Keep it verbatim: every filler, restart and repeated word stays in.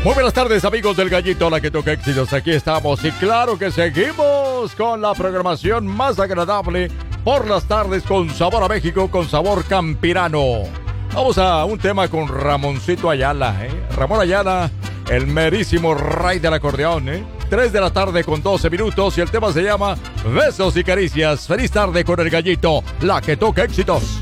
Muy buenas tardes, amigos del Gallito, la que toca éxitos. Aquí estamos y claro que seguimos con la programación más agradable por las tardes con sabor a México, con sabor campirano. Vamos a un tema con Ramoncito Ayala, ¿eh? Ramón Ayala, el merísimo rey del acordeón, ¿eh? tres de la tarde con doce minutos y el tema se llama Besos y Caricias. Feliz tarde con el Gallito, la que toca éxitos.